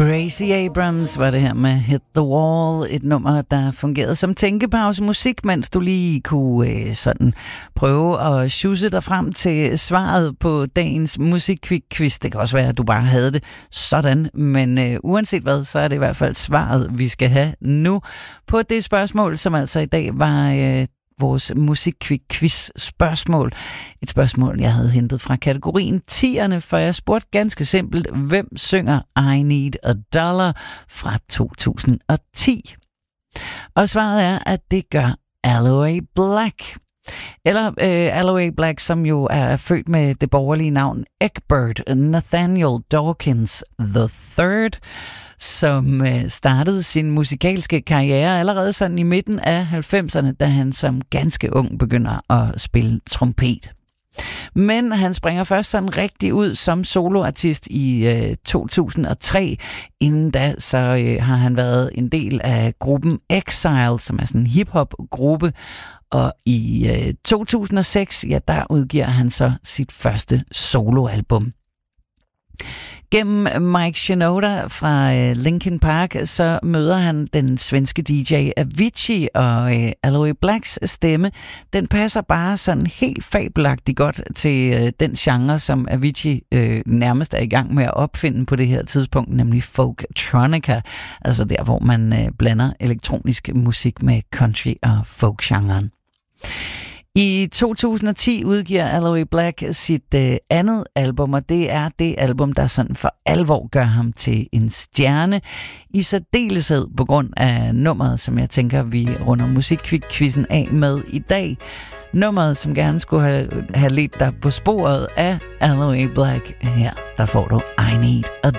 Gracie Abrams var det her med Hit the Wall, et nummer, der fungerede som tænkepause musik, mens du lige kunne sådan prøve at sjusse dig frem til svaret på dagens musikquiz. Det kan også være, at du bare havde det sådan, men uanset hvad, så er det i hvert fald svaret, vi skal have nu på det spørgsmål, som altså i dag var vores musikquiz-spørgsmål. Et spørgsmål, jeg havde hentet fra kategorien 10'erne, for jeg spurgte ganske simpelt, hvem synger I Need a Dollar fra 2010? Og svaret er, at det gør Aloe Blacc. Eller Aloe Blacc, som jo er født med det borgerlige navn Egbert Nathaniel Dawkins III, som startede sin musikalske karriere allerede sådan i midten af 90'erne, da han som ganske ung begynder at spille trompet. Men han springer først sådan rigtig ud som soloartist i 2003. Inden da så har han været en del af gruppen Exile, som er sådan en hip-hop-gruppe. Og i 2006, ja, der udgiver han så sit første soloalbum. Gennem Mike Shinoda fra Linkin Park, så møder han den svenske DJ Avicii, og Aloe Blaccs stemme, den passer bare sådan helt fabelagtigt godt til den genre, som Avicii nærmest er i gang med at opfinde på det her tidspunkt, nemlig folktronica, altså der, hvor man blander elektronisk musik med country og folk-genren. I 2010 udgiver Aloe Blacc sit andet album, og det er det album, der sådan for alvor gør ham til en stjerne. I særdeleshed på grund af nummeret, som jeg tænker, vi runder musikquizzen af med i dag. Nummeret, som gerne skulle have ledt dig på sporet af Aloe Blacc. Her, der får du I Need a